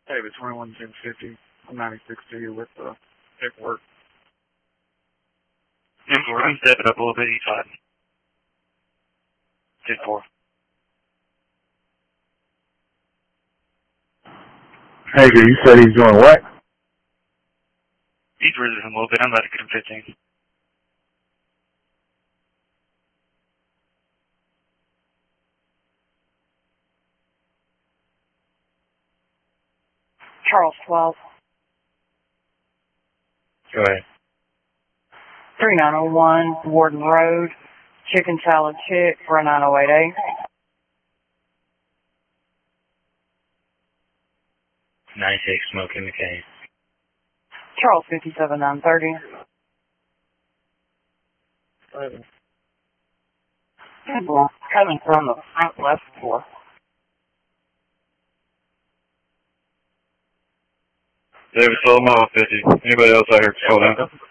David 211050. I'm 96 to you with paperwork. I'm stepping up a little bit, he's hiding. 10-4. Hager, you said he's doing what? He's risen a little bit. I'm about to get him 15. Charles 12. Go ahead. 3901 Warden Road, Chicken Salad Chick, for 9088. Smoking McCain. Charles 57930. Coming from the front left floor. David Solomon, 50. Anybody else out here? Hold on.